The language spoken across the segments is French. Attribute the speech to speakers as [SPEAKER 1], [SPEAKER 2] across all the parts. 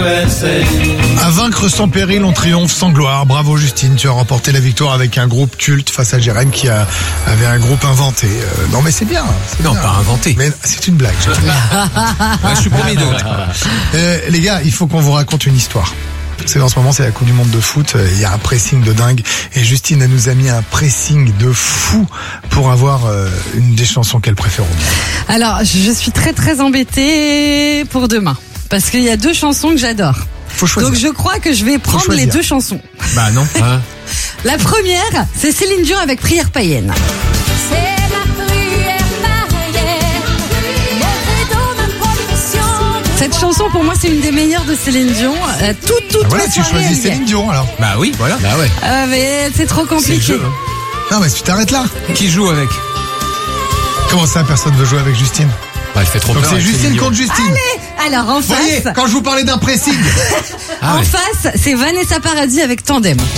[SPEAKER 1] À vaincre sans péril, on triomphe sans gloire. Bravo Justine, tu as remporté la victoire avec un groupe culte face à Jérém qui avait un groupe inventé. Non mais c'est bien.
[SPEAKER 2] Non,
[SPEAKER 1] bien.
[SPEAKER 2] pas inventé.
[SPEAKER 1] Mais c'est une blague.
[SPEAKER 2] Ouais, je suis promis d'autres.
[SPEAKER 1] Les gars, il faut qu'on vous raconte une histoire. C'est en ce moment, c'est la Coupe du Monde de foot. Il y a un pressing de dingue. Et Justine, elle nous a mis un pressing de fou pour avoir une des chansons qu'elle préfère au monde.
[SPEAKER 3] Alors, je suis très très embêtée pour demain. Parce qu'il y a 2 chansons que j'adore.
[SPEAKER 1] Faut choisir.
[SPEAKER 3] Donc je crois que je vais prendre les 2 chansons.
[SPEAKER 2] Bah non. Hein.
[SPEAKER 3] La première, c'est Céline Dion avec Prière païenne.
[SPEAKER 4] C'est ma prière païenne, mon credo, ma profession.
[SPEAKER 3] Cette chanson, pour moi, c'est une des meilleures de Céline Dion. Toute
[SPEAKER 1] Voilà,
[SPEAKER 3] la
[SPEAKER 1] tu
[SPEAKER 3] soirée,
[SPEAKER 1] choisis
[SPEAKER 3] elle y est.
[SPEAKER 1] Céline Dion alors.
[SPEAKER 2] Bah oui, voilà. Bah ouais.
[SPEAKER 3] Mais c'est trop
[SPEAKER 2] C'est le
[SPEAKER 3] compliqué.
[SPEAKER 2] jeu. Hein.
[SPEAKER 1] Non mais tu t'arrêtes là.
[SPEAKER 2] Qui joue avec?
[SPEAKER 1] Comment ça, personne veut jouer avec Justine?
[SPEAKER 2] Bah, elle fait trop
[SPEAKER 1] Donc
[SPEAKER 2] peur.
[SPEAKER 1] c'est
[SPEAKER 2] avec
[SPEAKER 1] Justine
[SPEAKER 2] Céline Dion.
[SPEAKER 1] contre Justine.
[SPEAKER 3] Alors en
[SPEAKER 1] Vous voyez,
[SPEAKER 3] face,
[SPEAKER 1] quand je vous parlais d'un pressing.
[SPEAKER 2] Ah
[SPEAKER 3] en
[SPEAKER 2] ouais.
[SPEAKER 3] face, c'est Vanessa Paradis avec Tandem.
[SPEAKER 1] Non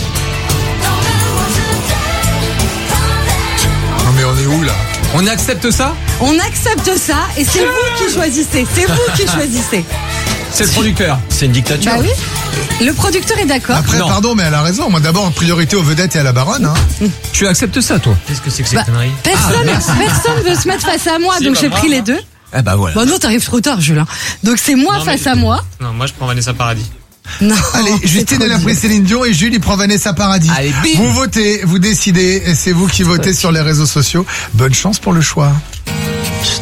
[SPEAKER 1] mais on est où là?
[SPEAKER 2] On accepte ça?
[SPEAKER 3] On accepte ça et c'est vous qui choisissez. C'est vous qui choisissez.
[SPEAKER 2] C'est le producteur.
[SPEAKER 5] C'est une dictature.
[SPEAKER 3] Bah oui. Le producteur est d'accord.
[SPEAKER 1] Après,
[SPEAKER 2] Non.
[SPEAKER 1] pardon, mais elle a raison. Moi, d'abord, priorité aux vedettes et à la baronne. Hein.
[SPEAKER 2] Tu acceptes ça, toi?
[SPEAKER 5] Qu'est-ce que c'est que cette
[SPEAKER 3] Bah,
[SPEAKER 5] connerie?
[SPEAKER 3] personne veut se mettre face à moi,
[SPEAKER 5] Si,
[SPEAKER 3] donc
[SPEAKER 5] bah,
[SPEAKER 3] j'ai
[SPEAKER 5] moi,
[SPEAKER 3] pris les
[SPEAKER 5] moi.
[SPEAKER 3] 2.
[SPEAKER 2] Ah bah voilà.
[SPEAKER 3] Bon, non, t'arrives trop tard, Julien. Donc c'est moi
[SPEAKER 5] Non, mais-
[SPEAKER 3] face à moi.
[SPEAKER 5] Non, moi je prends Vanessa Paradis.
[SPEAKER 3] Non.
[SPEAKER 1] Allez,
[SPEAKER 3] c'est
[SPEAKER 1] Justine,
[SPEAKER 3] trop
[SPEAKER 1] elle a
[SPEAKER 3] dur.
[SPEAKER 1] pris Céline Dion et Jules, il prend Vanessa Paradis.
[SPEAKER 2] Allez, bim.
[SPEAKER 1] Vous votez, vous décidez, et c'est vous qui votez sur les réseaux sociaux. Bonne chance pour le choix.